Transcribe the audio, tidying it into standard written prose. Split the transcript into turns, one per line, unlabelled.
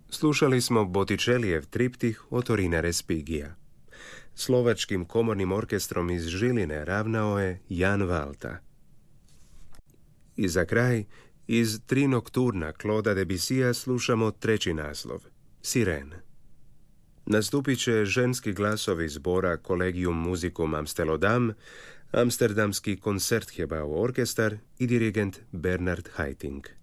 Slušali smo Botticellijev triptih Otorina Respigija. Slovačkim komornim orkestrom iz Žiline ravnao je Jan Valta. I za kraj, iz Tri nokturna Claudea Debussya slušamo treći naslov, Sirene. Nastupit će ženski glasovi zbora Collegium Musicum Amstelodam, Amsterdamski Concertgebouw orkestar i dirigent Bernard Haitink.